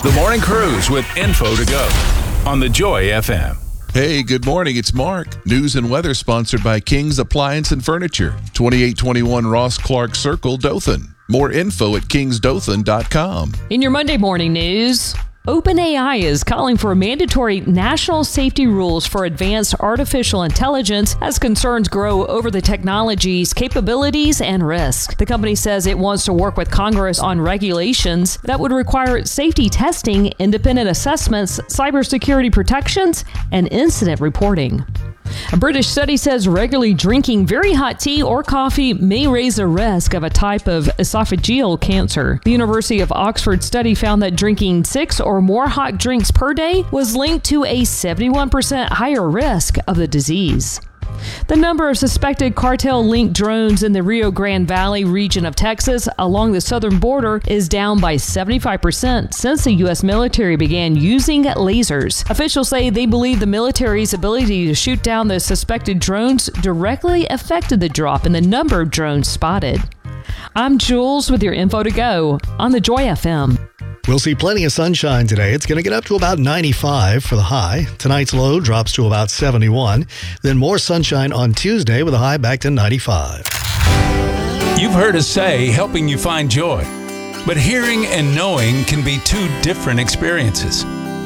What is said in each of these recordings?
The Morning Cruise with info to go on the Joy FM. Hey, good morning. It's Mark. News and weather sponsored by King's Appliance and Furniture, 2821 Ross Clark Circle, Dothan. More info at kingsdothan.com. In your Monday morning news, OpenAI is calling for mandatory national safety rules for advanced artificial intelligence as concerns grow over the technology's capabilities and risk. The company says it wants to work with Congress on regulations that would require safety testing, independent assessments, cybersecurity protections, and incident reporting. A British study says regularly drinking very hot tea or coffee may raise the risk of a type of esophageal cancer. The University of Oxford study found that drinking 6 or more hot drinks per day was linked to a 71% higher risk of the disease. The number of suspected cartel-linked drones in the Rio Grande Valley region of Texas along the southern border is down by 75% since the U.S. military began using lasers. Officials say they believe the military's ability to shoot down the suspected drones directly affected the drop in the number of drones spotted. I'm Jules with your info to go on the Joy FM. We'll see plenty of sunshine today. It's going to get up to about 95 for the high. Tonight's low drops to about 71. Then more sunshine on Tuesday with a high back to 95. You've heard us say helping you find joy, but hearing and knowing can be two different experiences.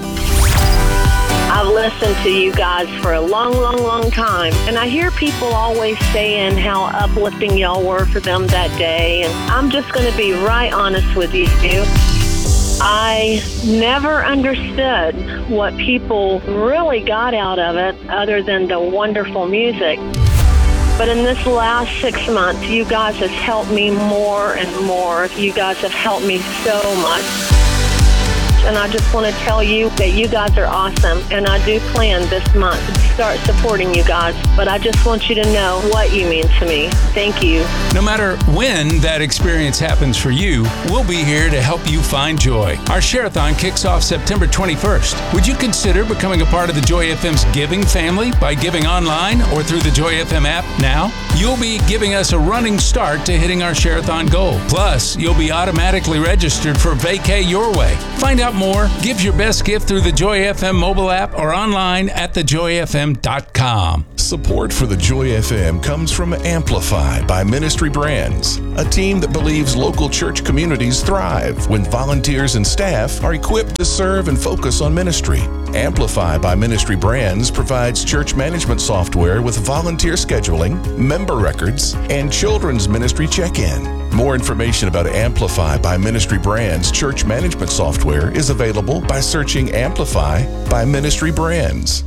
I've listened to you guys for a long time, and I hear people always saying how uplifting y'all were for them that day, and I'm just going to be right honest with you. I never understood what people really got out of it other than the wonderful music. But in this last 6 months, you guys have helped me more and more. You guys have helped me so much. And I just want to tell you that you guys are awesome. And I do plan this month to start supporting you guys. But I just want you to know what you mean to me. Thank you. No matter when that experience happens for you, we'll be here to help you find joy. Our Share-a-thon kicks off September 21st. Would you consider becoming a part of the Joy FM's giving family by giving online or through the Joy FM app now? You'll be giving us a running start to hitting our Share-a-thon goal. Plus, you'll be automatically registered for Vacay Your Way. Find out more. Give your best gift through the Joy FM mobile app or online at thejoyfm.com. Support for the Joy FM comes from Amplify by Ministry Brands, a team that believes local church communities thrive when volunteers and staff are equipped to serve and focus on ministry. Amplify by Ministry Brands provides church management software with volunteer scheduling, member records, and children's ministry check-in. More information about Amplify by Ministry Brands church management software is available by searching Amplify by Ministry Brands.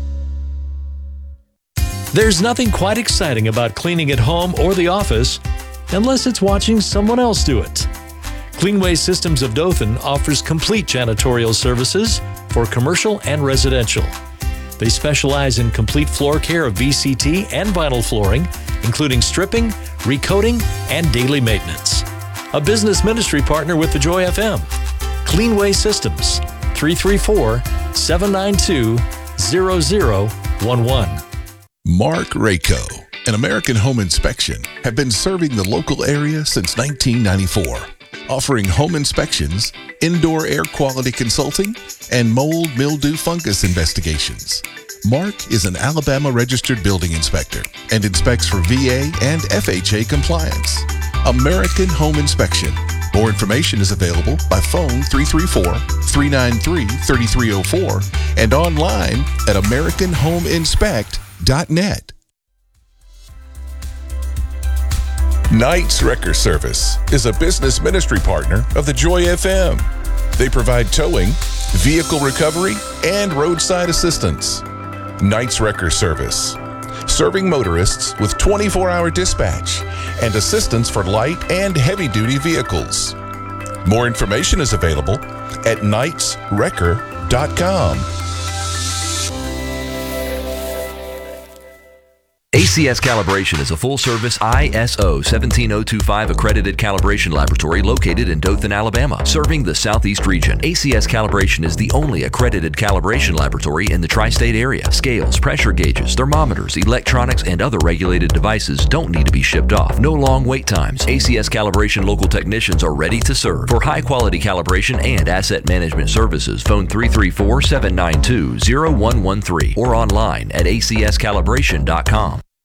There's nothing quite exciting about cleaning at home or the office unless it's watching someone else do it. Cleanway Systems of Dothan offers complete janitorial services for commercial and residential. They specialize in complete floor care of VCT and vinyl flooring, including stripping, recoating, and daily maintenance. A business ministry partner with the Joy FM. Cleanway Systems, 334-792-0011. Mark Rayco and American Home Inspection have been serving the local area since 1994, offering home inspections, indoor air quality consulting, and mold, mildew, fungus investigations. Mark is an Alabama registered building inspector and inspects for VA and FHA compliance. American Home Inspection. More information is available by phone 334-393-3304 and online at AmericanHomeInspect.net. Knights Wrecker Service is a business ministry partner of the Joy FM. They provide towing, vehicle recovery, and roadside assistance. Knights Wrecker Service, serving motorists with 24-hour dispatch and assistance for light and heavy-duty vehicles. More information is available at knightswrecker.com. ACS Calibration is a full-service ISO 17025 accredited calibration laboratory located in Dothan, Alabama, serving the Southeast region. ACS Calibration is the only accredited calibration laboratory in the tri-state area. Scales, pressure gauges, thermometers, electronics, and other regulated devices don't need to be shipped off. No long wait times. ACS Calibration local technicians are ready to serve. For high-quality calibration and asset management services, phone 334-792-0113 or online at acscalibration.com.